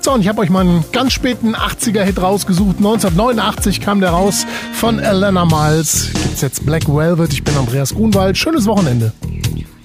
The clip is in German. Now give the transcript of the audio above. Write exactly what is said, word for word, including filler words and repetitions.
So, und ich habe euch mal einen ganz späten achtziger-Hit rausgesucht. neunzehnhundertneunundachtzig kam der raus von Alannah Myles. Gibt's jetzt Black Velvet. Ich bin Andreas Grunwald. Schönes Wochenende.